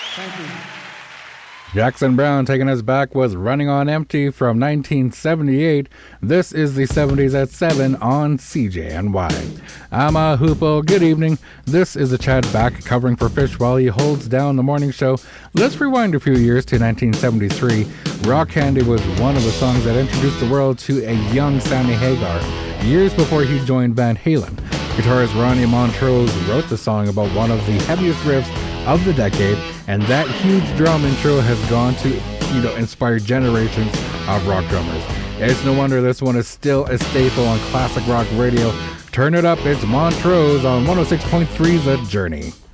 Thank you. Jackson Browne taking us back was Running on Empty from 1978. This is the 70s at 7 on CJNY. I'm Hoopo. Good evening. This is the Chad Back covering for Fish while he holds down the morning show. Let's rewind a few years to 1973. Rock Candy was one of the songs that introduced the world to a young Sammy Hagar, years before he joined Van Halen. Guitarist Ronnie Montrose wrote the song about one of the heaviest riffs of the decade, and that huge drum intro has gone to, inspire generations of rock drummers. It's no wonder this one is still a staple on classic rock radio. Turn it up, it's Montrose on 106.3 The Journey.